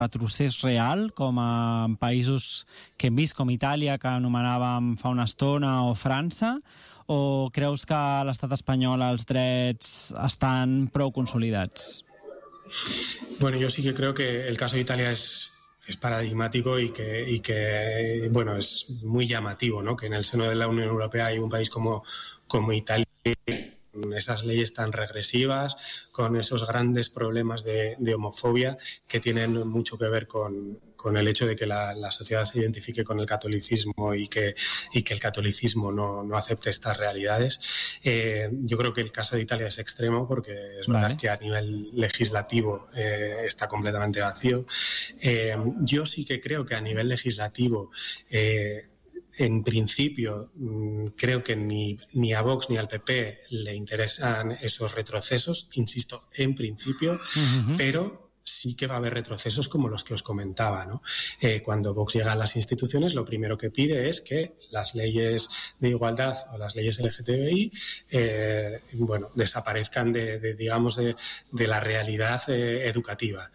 retrocés real, com a països que hem vist, com Itàlia, que anomenàvem fa una estona, o França, o creus que a l'estat espanyol els drets estan prou consolidats? Bueno, yo sí que creo que el caso de Italia es paradigmático y que bueno, es muy llamativo, ¿no? Que en el seno de la Unión Europea hay un país como Italia, con esas leyes tan regresivas, con esos grandes problemas de homofobia que tienen mucho que ver con el hecho de que la sociedad se identifique con el catolicismo y que el catolicismo no acepte estas realidades. Yo creo que el caso de Italia es extremo porque es verdad que a nivel legislativo está completamente vacío. Yo sí que creo que a nivel legislativo en principio, creo que ni a Vox ni al PP le interesan esos retrocesos, insisto, en principio, pero sí que va a haber retrocesos como los que os comentaba, ¿no? Cuando Vox llega a las instituciones, lo primero que pide es que las leyes de igualdad o las leyes LGTBI desaparezcan de la realidad educativa,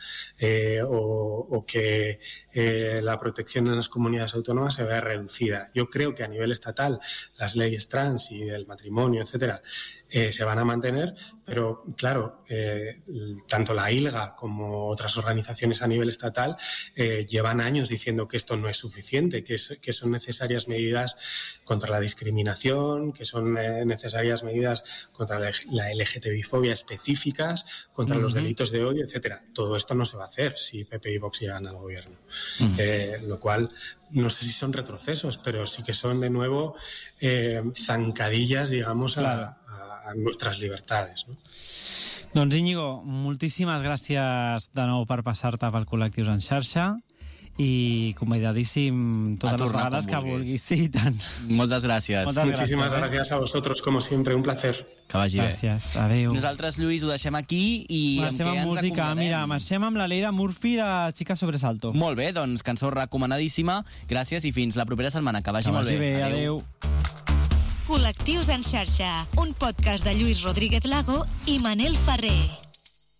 o que la protección en las comunidades autónomas se vea reducida. Yo creo que a nivel estatal las leyes trans y el matrimonio, etcétera, se van a mantener, pero claro, tanto la ILGA como otras organizaciones a nivel estatal llevan años diciendo que esto no es suficiente, que son necesarias medidas contra la discriminación, que son necesarias medidas contra la LGTBI-fobia específicas, contra los delitos de odio, etcétera. Todo esto no se va a hacer si PP y Vox llegan al gobierno. Lo cual no sé si son retrocesos, pero sí que son de nuevo zancadillas, digamos, a nuestras libertades, no? Doncs Íñigo, moltíssimes gràcies de nou per passar-te pel Col·lectius en xarxa i convidadíssim totes les vegades que vulguis. Sí, tant. Moltes gràcies. Muchísimas gracias a vosotros, como siempre, un placer. Que vagi bé. Gràcies, adéu. Nosaltres, Lluís, ho deixem aquí i marxem amb música. Mira, marxem amb la Leila Murphy de Chica Sobresalto. Molt bé, doncs cançó recomanadíssima. Gràcies i fins la propera setmana. Que vagi molt bé. Adéu. Col·lectius en xarxa, un podcast de Lluís Rodríguez Lago i Manel Ferrer.